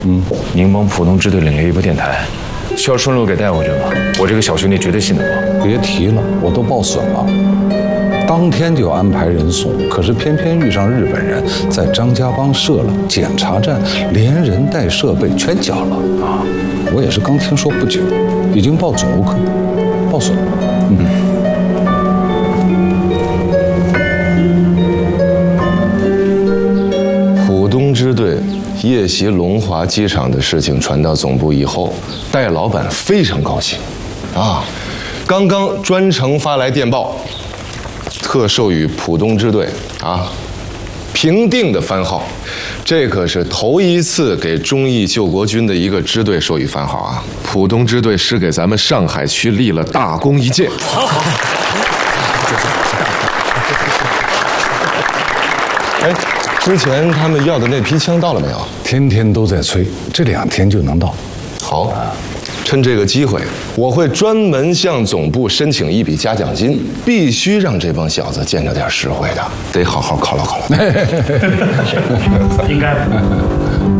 宁邦浦东支队领了一部电台，需要顺路给带回去吗？我这个小兄弟绝对信得过。 别提了，我都报损了。当天就安排人送，可是偏偏遇上日本人在张家浜设了检查站，连人带设备全缴了啊！我也是刚听说不久，已经报总务科报损。 浦东支队夜袭龙华机场的事情传到总部以后，戴老板非常高兴，啊，刚刚专程发来电报。特授予浦东支队平定的番号，这可是头一次给忠义救国军的一个支队授予番号啊！浦东支队是给咱们上海区立了大功一件。哎，之前他们要的那批枪到了没有？ 天天都在催，这2天就能到。 好。趁这个机会，我会专门向总部申请一笔嘉奖金，必须让这帮小子见着点实惠的，得好好犒劳犒劳。 应该。